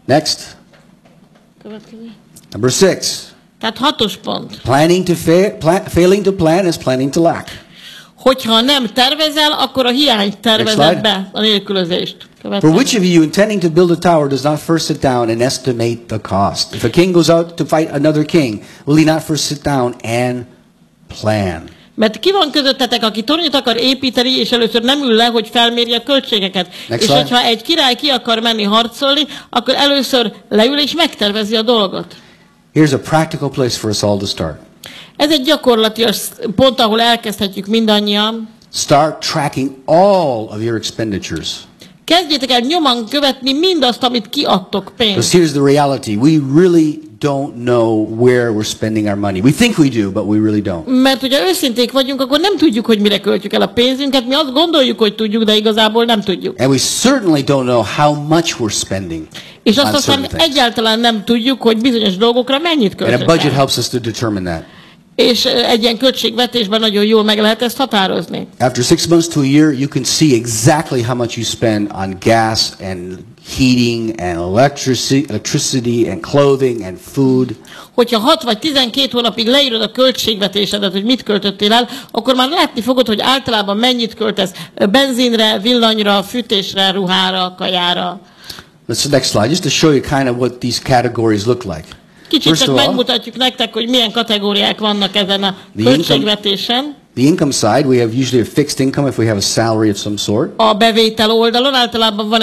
Next. Következő. Number 6. Tehát 6-os pont. Failing to plan is planning to lack. Hogyha nem tervezel, akkor a hiány tervezed be, a nélkülözést. For which of you intending to build a tower does not first sit down and estimate the cost? If a king goes out to fight another king, will he not first sit down and plan? Mert ki van közöttetek, aki tornyot akar építeni, és először nem ül le, hogy felmérje a költségeket. Next és slide. hogyha egy király ki akar menni harcolni, akkor először leül és megtervezi a dolgot. Here's a practical place for us all to start. Ez egy gyakorlatilag pont, ahol elkezdhetjük mindannyian. Start tracking all of your expenditures. Kezdjétek el nyomon követni mindazt, amit kiadtok pénzt. Because here's the reality. We really don't know where we're spending our money. We think we do, but we really don't. Mert hogyha őszinték vagyunk, akkor nem tudjuk, hogy mire költjük el a pénzünket. Mi azt gondoljuk, hogy tudjuk, de igazából nem tudjuk. And we certainly don't know how much we're spending. És azt on aztán certain things. egyáltalán nem tudjuk, hogy bizonyos dolgokra mennyit And a költünk budget el. helps us to determine that. És egy ilyen költségvetésben nagyon jól meg lehet ezt határozni. After 6 months to a year, you can see exactly how much you spend on gas and heating and electricity and clothing and food. Hogyha 6 vagy 12 hónapig leírod a költségvetésedet, hogy mit költöttél el, akkor már látni fogod, hogy általában mennyit költesz benzinre, villanyra, fűtésre, ruhára, kajára. Let's the next slide, just to show you kind of what these categories look like. Kicsit First csak of all, megmutatjuk nektek, hogy milyen kategóriák vannak ezen a The költségvetésen. the income side, we have usually a fixed income if we have a salary of some sort. A bevétel oldalon általában van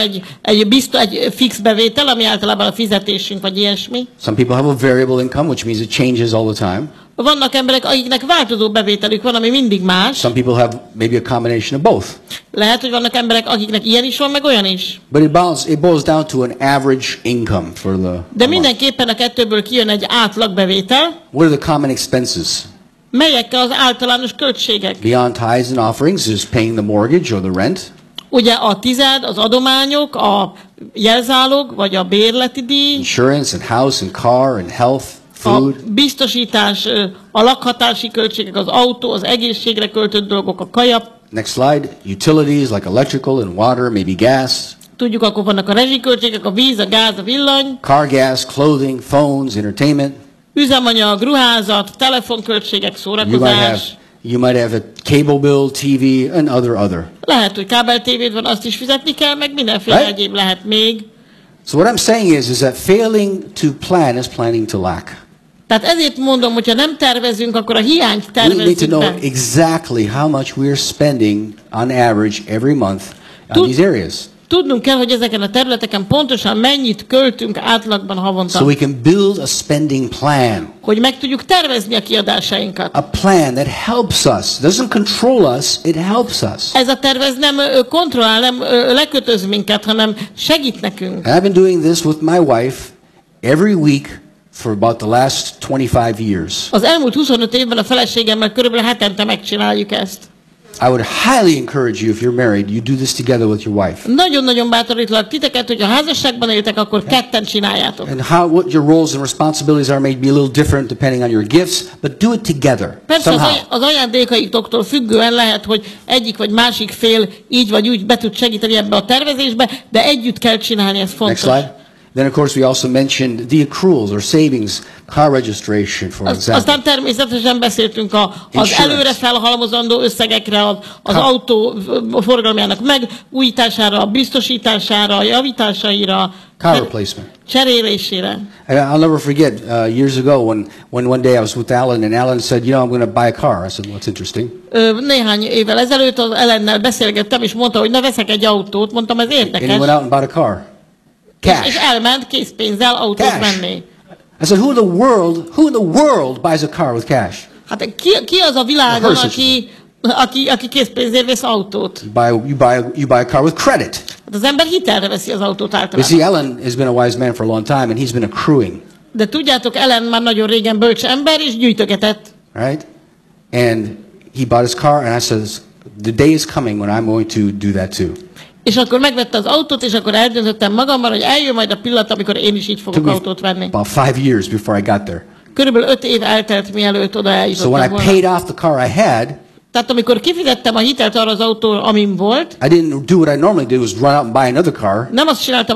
egy fix bevétel, ami általában a fizetésünk, vagy ilyesmi. Some people have a variable income, which means it changes all the time. Vannak emberek, akiknek változó bevételük van, ami mindig más. Some people have maybe a combination of both. Lehet, hogy vannak emberek, akiknek ilyen is van, meg olyan is. But it boils down to an average income for the De month. mindenképpen a kettőből kijön egy átlagbevétel. What are the common expenses? Melyek az általános költségek? Beyond tithes and offerings is paying the mortgage or the rent. Ugye a tized, az adományok, a jelzálog, vagy a bérleti díj, Insurance and house and car and health, a food. biztosítás, a lakhatási költségek, az autó, az egészségre költött dolgok, a kaja. Next slide. Utilities like electrical and water, maybe gas. Tudjuk, akkor vannak a rezsiköltségek, a víz, a gáz, a villany, Car gas, clothing, phones, entertainment. üzemanyag, ruházat, telefonköltségek, szórakozás. You might have a cable bill, TV, and other. Lehet, hogy kábeltévéd van, azt is fizetni kell, meg mindenféle Right? egyéb lehet még. So what I'm saying is that failing to plan is planning to lack. Tehát ezért mondom, hogyha nem tervezünk, akkor a hiányt We need to tervezzük know be. exactly how much we are spending on average every month on these areas. Tudnunk kell, hogy ezeken a területeken pontosan mennyit költünk átlagban havonta, So we can build a spending plan. hogy meg tudjuk tervezni a kiadásainkat. A plan that helps us. Doesn't control us, it helps us. Ez a terv ez nem kontrollál, nem lekötöz minket, hanem segít nekünk. And I've been doing this with my wife every week for about the last 25 years. Az elmúlt 25 évben a feleségemmel körülbelül hetente megcsináljuk ezt. I would highly encourage you, if you're married, you do this together with your wife. Nagyon-nagyon bátorítlak titeket, hogy a házasságban éltek, akkor ketten csináljátok. And what your roles and responsibilities are may be a little different depending on your gifts, but do it together Persze somehow. az ajándékaitoktól függően lehet, hogy egyik vagy másik fél így vagy úgy be tud segíteni ebbe a tervezésbe, de együtt kell csinálni, ez Next fontos. slide. Then, of course, we also mentioned the accruals or savings, car registration, for example. Aztán természetesen beszéltünk az Insurance. előre felhalmozandó összegekre, az autó forgalmának megújítására, a biztosítására, a javításaira, Car replacement. cserélésére. And I'll never forget years ago when one day I was with Alan and Alan said, you know, I'm going to buy a car. I said, well, that's interesting. Néhány évvel ezelőtt az Ellennel beszélgettem, és mondta, hogy na veszek egy autót, mondtam, ez And he érdekes. went out and bought a car. És Cash. elment készpénzzel autót Cash. venni. I said, who in the world buys a car with cash? Hát ki az a világon, aki készpénzért vesz autót? You buy a car with credit. Hát az ember hitelre veszi az autót You általában. see, Alan has been a wise man for a long time, and he's been accruing, De tudjátok, Ellen már nagyon régen bölcs ember, és gyűjtögetett. right? And he bought his car, and I said, the day is coming when I'm going to do that too. És akkor megvette az autót, és akkor eldöntöttem magamban, hogy eljön majd a pillanat, amikor én is így Took fogok me autót venni. about 5 years before I got there. Körülbelül 5 év eltelt, mielőtt oda So when eljutottam I volna. paid off the car I had, Tehát amikor kifizettem a hitelt arra az autóra, amin volt, I didn't do what I normally do, was run out and buy another car. nem azt csináltam,